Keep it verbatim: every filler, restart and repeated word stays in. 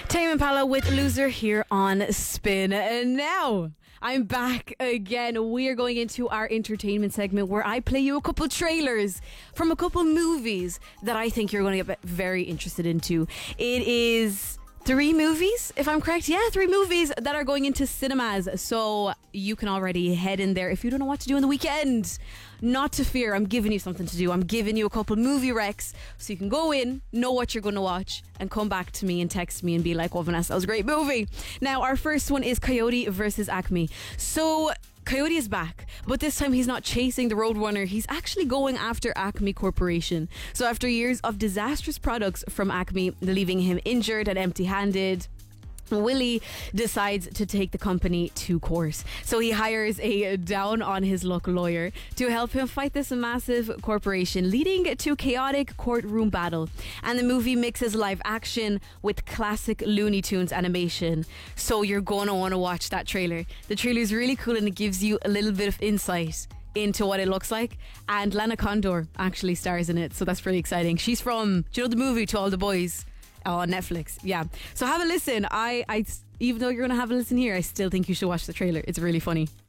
Tame Impala with Loser here on Spin. And now I'm back again. We are going into our entertainment segment where I play you a couple trailers from a couple movies that I think you're going to get very interested into. It is three movies, if I'm correct. Yeah, three movies that are going into cinemas. So you can already head in there if you don't know what to do on the weekend. Not to fear, I'm giving you something to do. I'm giving you a couple movie recs so you can go in, know what you're going to watch, and come back to me and text me and be like, oh, Vanessa, that was a great movie. Now, our first one is Coyote versus Acme. So Coyote is back, but this time he's not chasing the Roadrunner. He's actually going after Acme Corporation. So after years of disastrous products from Acme, leaving him injured and empty-handed, Willie decides to take the company to court. So he hires a down-on-his-luck lawyer to help him fight this massive corporation, leading to chaotic courtroom battle. And the movie mixes live action with classic Looney Tunes animation. So you're going to want to watch that trailer. The trailer is really cool and it gives you a little bit of insight into what it looks like. And Lana Condor actually stars in it, so that's pretty exciting. She's from, do you know the movie To All the Boys? On Netflix, yeah. So have a listen. I, I, even though you're going to have a listen here, I still think you should watch the trailer. It's really funny.